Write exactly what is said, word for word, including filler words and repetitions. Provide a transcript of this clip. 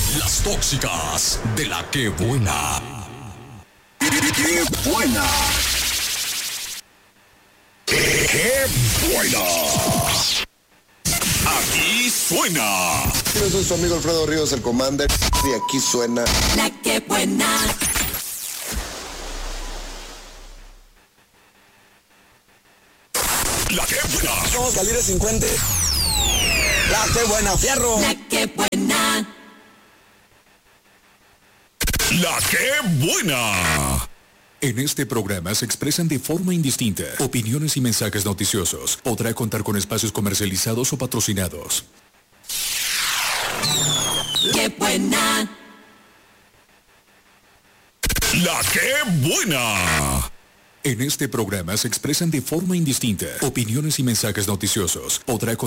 Las tóxicas de la que buena. ¡Qué buena! ¡Qué, qué buena! Aquí suena. Yo soy su amigo Alfredo Ríos, el Commander, y aquí suena La que buena. La que buena. Somos Calibre cincuenta. La que buena, fierro. La que buena. La que buena. En este programa se expresan de forma indistinta opiniones y mensajes noticiosos. Podrá contar con espacios comercializados o patrocinados. ¡Qué buena! La que buena. En este programa se expresan de forma indistinta opiniones y mensajes noticiosos. Podrá contar